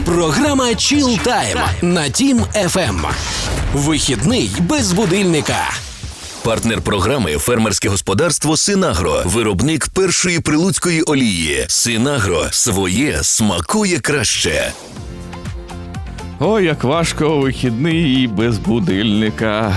Програма Chill Time на Тім FM. Вихідний без будильника. Партнер програми – фермерське господарство «Синагро». Виробник першої прилуцької олії. «Синагро» – своє смакує краще. Ой, як важко у вихідний і без будильника.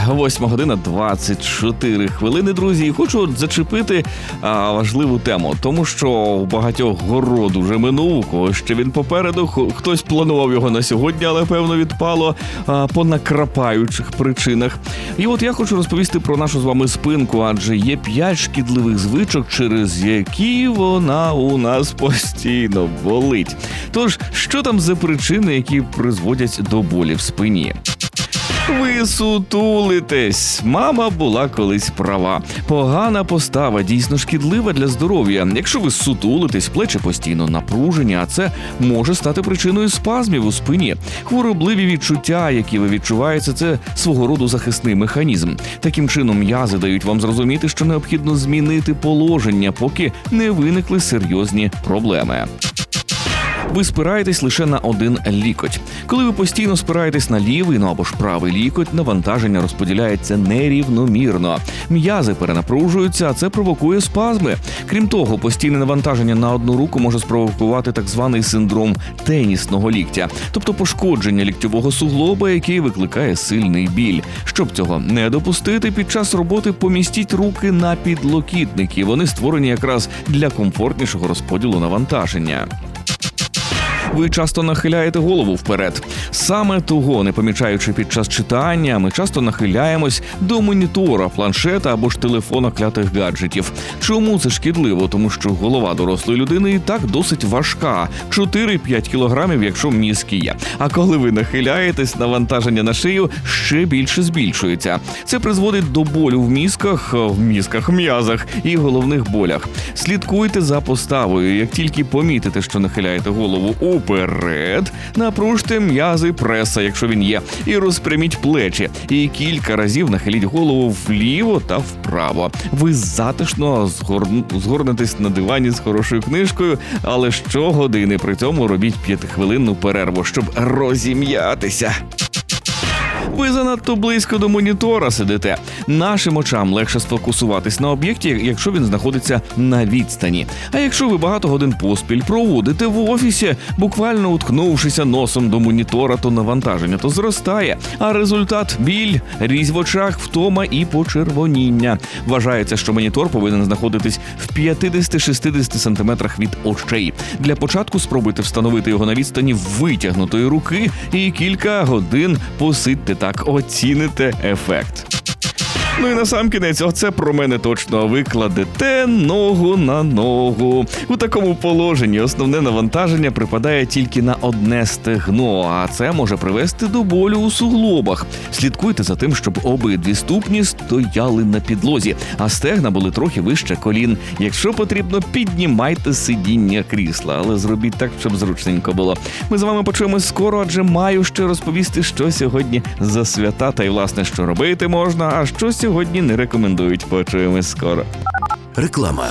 8:24, друзі. І хочу зачепити важливу тему, тому що у багатьох город уже минув, у когось ще він попереду, хтось планував його на сьогодні, але, певно, відпало по накрапаючих причинах. І от я хочу розповісти про нашу з вами спинку, адже є 5 шкідливих звичок, через які вона у нас постійно болить. Тож, що там за причини, які призводять до болі в спині? Ви сутулитесь. Мама була колись права. Погана постава дійсно шкідлива для здоров'я. Якщо ви сутулитесь, плечі постійно напружені, а це може стати причиною спазмів у спині. Хворобливі відчуття, які ви відчуваєте, це свого роду захисний механізм. Таким чином, м'язи дають вам зрозуміти, що необхідно змінити положення, поки не виникли серйозні проблеми. Ви спираєтесь лише на один лікоть. Коли ви постійно спираєтесь на лівий, або ж правий лікоть, навантаження розподіляється нерівномірно. М'язи перенапружуються, а це провокує спазми. Крім того, постійне навантаження на одну руку може спровокувати так званий синдром тенісного ліктя, тобто пошкодження ліктьового суглоба, який викликає сильний біль. Щоб цього не допустити, під час роботи помістіть руки на підлокітники. Вони створені якраз для комфортнішого розподілу навантаження. Ви часто нахиляєте голову вперед. Саме того, не помічаючи під час читання, ми часто нахиляємось до монітора, планшета або ж телефона клятих гаджетів. Чому це шкідливо? Тому що голова дорослої людини і так досить важка – 4-5 кілограмів, якщо мізки є. А коли ви нахиляєтесь, навантаження на шию ще більше збільшується. Це призводить до болю в м'язах і головних болях. Слідкуйте за поставою. Як тільки помітите, що нахиляєте голову уперед, напружте м'язи преса, якщо він є, і розпряміть плечі. І кілька разів нахиліть голову вліво та вправо. Ви затишно згорнетесь на дивані з хорошою книжкою, але щогодини при цьому робіть 5-хвилинну перерву, щоб розім'ятися. Ви занадто близько до монітора сидите. Нашим очам легше сфокусуватись на об'єкті, якщо він знаходиться на відстані. А якщо ви багато годин поспіль проводите в офісі, буквально уткнувшися носом до монітора, то навантаження то зростає. А результат – біль, різь в очах, втома і почервоніння. Вважається, що монітор повинен знаходитись в 50-60 сантиметрах від очей. Для початку спробуйте встановити його на відстані витягнутої руки і кілька годин посидьте так, оціните ефект. Ну і насамкінець, оце про мене точно. Ви кладете ногу на ногу. У такому положенні основне навантаження припадає тільки на одне стегно, а це може привести до болю у суглобах. Слідкуйте за тим, щоб обидві ступні стояли на підлозі, а стегна були трохи вище колін. Якщо потрібно, піднімайте сидіння крісла, але зробіть так, щоб зручненько було. Ми з вами почуємось скоро, адже маю ще розповісти, що сьогодні за свята та й, власне, що робити можна, а що сьогодні не рекомендують. Почуємось скоро. Реклама.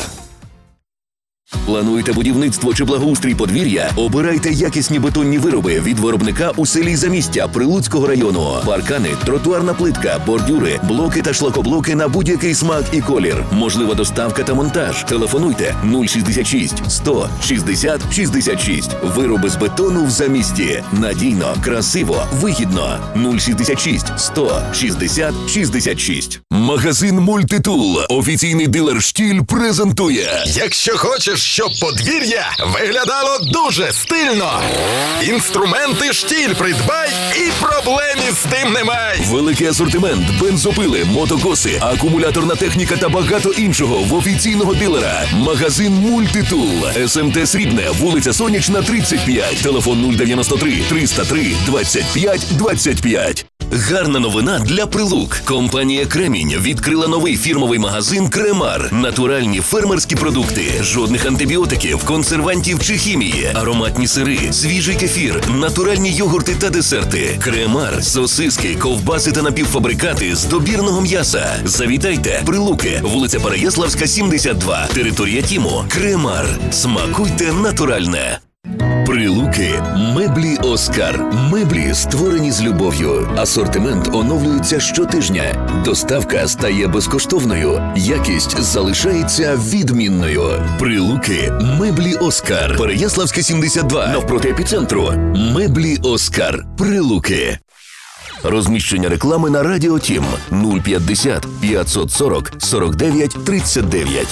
Плануєте будівництво чи благоустрій подвір'я? Обирайте якісні бетонні вироби від виробника у селі Замістя Прилуцького району. Паркани, тротуарна плитка, бордюри, блоки та шлакоблоки на будь-який смак і колір. Можлива доставка та монтаж. Телефонуйте 066 100 60 66. Вироби з бетону в Замісті. Надійно, красиво, вигідно. 066 100 60 66. Магазин «Мультитул», офіційний дилер «Штіль» презентує. Якщо хочеш, щоб подвір'я виглядало дуже стильно, інструменти «Штіль» придбай і проблем із тим немає. Великий асортимент, бензопили, мотокоси, акумуляторна техніка та багато іншого в офіційного дилера. Магазин «Мультитул». СМТ Срібне, вулиця Сонячна, 35. Телефон 093 303 25 25. Гарна новина для Прилук. Компанія «Кремінь» відкрила новий фірмовий магазин «Кремар». Натуральні фермерські продукти, жодних антибіотиків, консервантів чи хімії, ароматні сири, свіжий кефір, натуральні йогурти та десерти. «Кремар» – сосиски, ковбаси та напівфабрикати з добірного м'яса. Завітайте. Прилуки, вулиця Переяславська, 72. Територія Тіму. «Кремар». Смакуйте натуральне. Прилуки. Меблі Оскар. Меблі, створені з любов'ю. Асортимент оновлюється щотижня. Доставка стає безкоштовною. Якість залишається відмінною. Прилуки. Меблі Оскар. Переяславське 72. Навпроти епіцентру. Меблі Оскар. Прилуки. Розміщення реклами на Радіо Тім 050 540 49 39.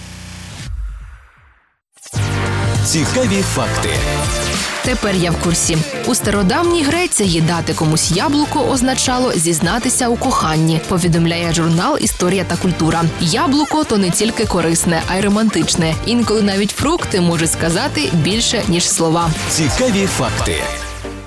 Цікаві факти. Тепер я в курсі. У стародавній Греції дати комусь яблуко означало зізнатися у коханні, повідомляє журнал «Історія та культура». Яблуко – то не тільки корисне, а й романтичне. Інколи навіть фрукти можуть сказати більше, ніж слова. Цікаві факти.